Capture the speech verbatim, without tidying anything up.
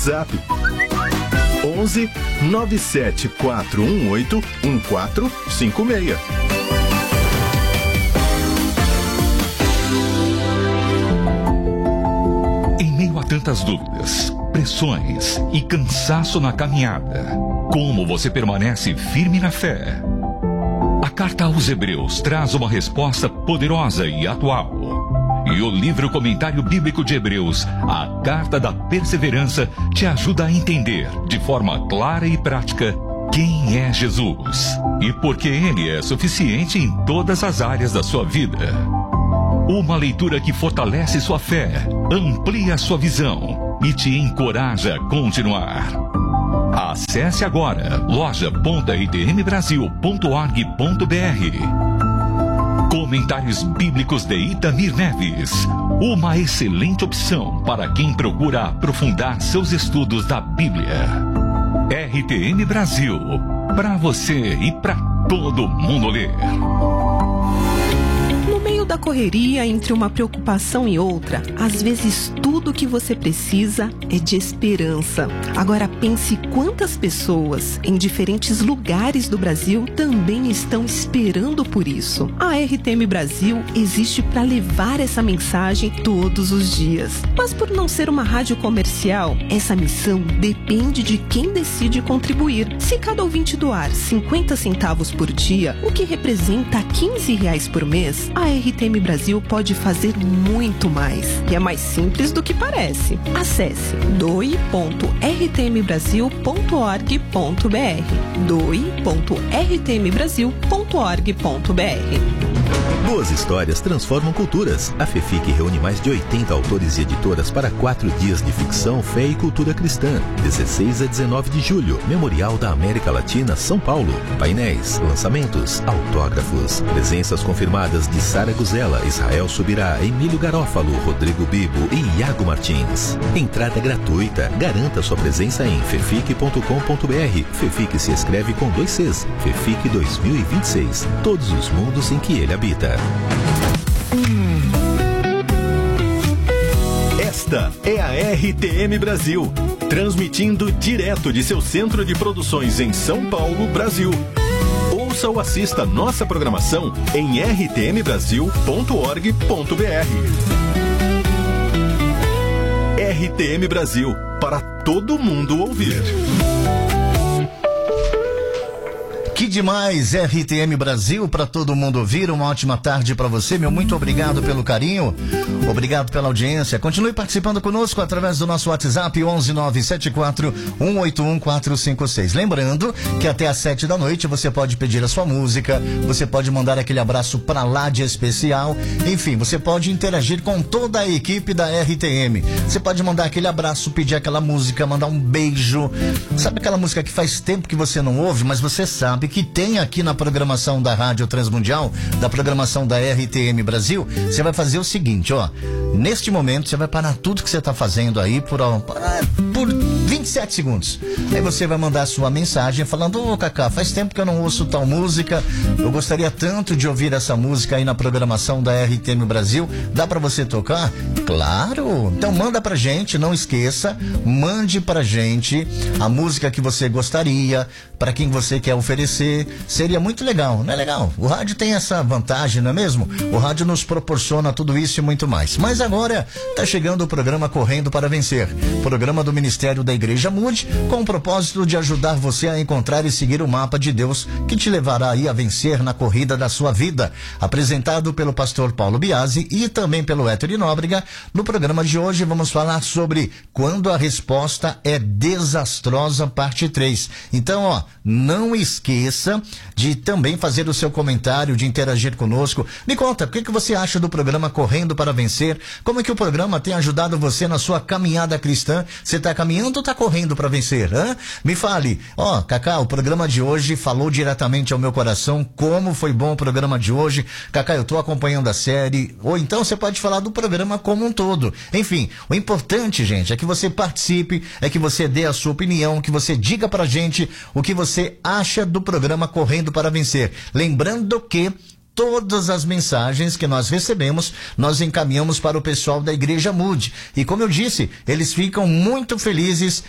WhatsApp. onze nove sete quatro um oito um quatro cinco seis. Em meio a tantas dúvidas, pressões e cansaço na caminhada, como você permanece firme na fé? A carta aos Hebreus traz uma resposta poderosa e atual. E o livro Comentário Bíblico de Hebreus, a Carta da Perseverança, te ajuda a entender, de forma clara e prática, quem é Jesus e por que Ele é suficiente em todas as áreas da sua vida. Uma leitura que fortalece sua fé, amplia sua visão e te encoraja a continuar. Acesse agora loja ponto r t m brasil ponto org ponto b r. Comentários Bíblicos de Itamir Neves. Uma excelente opção para quem procura aprofundar seus estudos da Bíblia. R T M Brasil. Para você e para todo mundo ler. No meio da correria, entre uma preocupação e outra, às vezes tudo que você precisa é de esperança. Agora pense quantas pessoas em diferentes lugares do Brasil também estão esperando por isso. A R T M Brasil existe para levar essa mensagem todos os dias. Mas por não ser uma rádio comercial, essa missão depende de quem decide contribuir. Se cada ouvinte doar cinquenta centavos por dia, o que representa quinze reais por mês, a R T M Brasil pode fazer muito mais. E é mais simples do que parece. Acesse doe ponto r t m brasil ponto org ponto b r. doe ponto r t m brasil ponto org ponto b r. Boas histórias transformam culturas. A FEFIC reúne mais de oitenta autores e editoras para quatro dias de ficção, fé e cultura cristã. dezesseis a dezenove de julho, Memorial da América Latina, São Paulo. Painéis, lançamentos, autógrafos. Presenças confirmadas de Sara Guzela, Israel Subirá, Emílio Garófalo, Rodrigo Bibo e Iago Martins. Entrada gratuita. Garanta sua presença em fefic ponto com ponto b r. FEFIC se escreve com dois Cs. FEFIC dois mil e vinte e seis. Todos os mundos em que ele habita. Esta é a R T M Brasil, transmitindo direto de seu centro de produções em São Paulo, Brasil. Ouça ou assista nossa programação em r t m brasil ponto org ponto b r. R T M Brasil, para todo mundo ouvir. Que demais, R T M Brasil, para todo mundo ouvir. Uma ótima tarde para você, meu muito obrigado pelo carinho, obrigado pela audiência. Continue participando conosco através do nosso WhatsApp onze nove sete quatro um oito um quatro cinco seis. Lembrando que até às sete da noite você pode pedir a sua música, você pode mandar aquele abraço para lá de especial, enfim, você pode interagir com toda a equipe da R T M. Você pode mandar aquele abraço, pedir aquela música, mandar um beijo. Sabe aquela música que faz tempo que você não ouve, mas você sabe que tem aqui na programação da Rádio Transmundial, da programação da R T M Brasil? Você vai fazer o seguinte, ó, neste momento você vai parar tudo que você está fazendo aí por, por vinte e sete segundos. Aí você vai mandar a sua mensagem falando: ô Cacá, faz tempo que eu não ouço tal música, eu gostaria tanto de ouvir essa música aí na programação da R T M Brasil, dá pra você tocar? Claro! Então manda pra gente, não esqueça, mande pra gente a música que você gostaria, para quem você quer oferecer. Seria muito legal, não é legal? O rádio tem essa vantagem, não é mesmo? O rádio nos proporciona tudo isso e muito mais. Mas agora tá chegando o programa Correndo para Vencer, programa do Ministério da Igreja Mude, com o propósito de ajudar você a encontrar e seguir o mapa de Deus que te levará aí a vencer na corrida da sua vida. Apresentado pelo pastor Paulo Biasi e também pelo Héctor Nóbrega. No programa de hoje vamos falar sobre quando a resposta é desastrosa, parte três. Então, ó, não esqueça de também fazer o seu comentário, de interagir conosco. Me conta, o que, que você acha do programa Correndo para Vencer? Como é que o programa tem ajudado você na sua caminhada cristã? Você está caminhando ou está correndo para vencer? Hã? Me fale. Ó, Cacá, o programa de hoje falou diretamente ao meu coração. Como foi bom o programa de hoje. Cacá, eu estou acompanhando a série. Ou então você pode falar do programa como um todo. Enfim, o importante, gente, é que você participe, é que você dê a sua opinião, que você diga pra gente o que você acha do programa Programa Correndo para Vencer. Lembrando que todas as mensagens que nós recebemos, nós encaminhamos para o pessoal da Igreja Mude. E como eu disse, eles ficam muito felizes